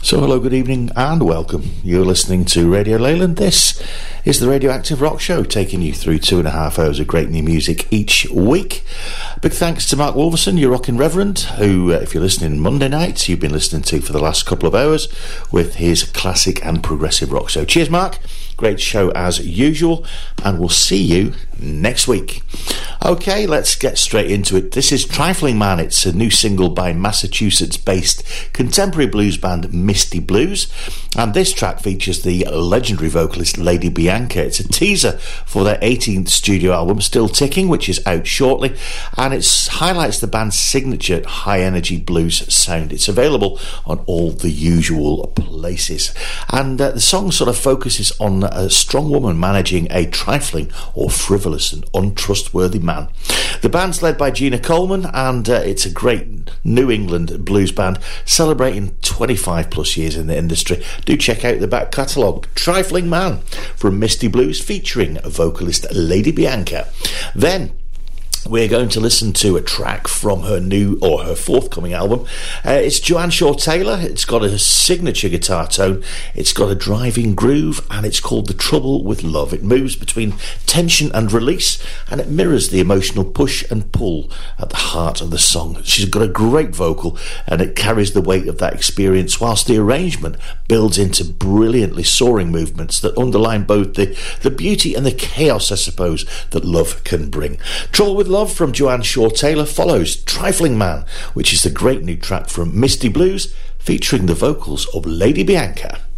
So hello, good evening and welcome. You're listening to Radio Leyland. This is the Radioactive Rock Show, taking you through 2.5 hours of great new music each week. Big thanks to Mark Wolverson, your rockin' reverend, who, if you're listening Monday nights, you've been listening to for the last couple of hours with his classic and progressive rock. So cheers, Mark. Great show as usual, and we'll see you next week. Okay, let's get straight into it. This is Trifling Man. It's a new single by Massachusetts-based contemporary blues band Misty Blues, and this track features the legendary vocalist Lady Bianca. It's a teaser for their 18th studio album, Still Ticking, which is out shortly, and it highlights the band's signature high-energy blues sound. It's available on all the usual places, and the song sort of focuses on a strong woman managing a trifling or frivolous and untrustworthy man. The band's led by Gina Coleman, and it's a great New England blues band celebrating 25 plus years in the industry. Do check out the back catalogue. Trifling Man from Misty Blues, featuring vocalist Lady Bianca. Then we're going to listen to a track from her forthcoming album. It's Joanne Shaw Taylor. It's got a signature guitar tone, it's got a driving groove, and it's called The Trouble with Love. It moves between tension and release, and it mirrors the emotional push and pull at the heart of the song. She's got a great vocal, and it carries the weight of that experience, whilst the arrangement builds into brilliantly soaring movements that underline both the beauty and the chaos, I suppose, that love can bring. Trouble with Love from Joanne Shaw Taylor follows Trifling Man, which is the great new track from Misty Blues, featuring the vocals of Lady Bianca.